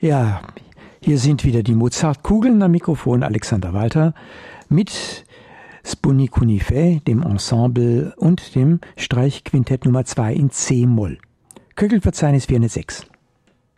Ja, hier sind wieder die Mozartkugeln am Mikrofon, Alexander Walter, mit Spunni Cunifé, dem Ensemble und dem Streichquintett Nummer 2 in C-Moll. Köchelverzeichnis 406.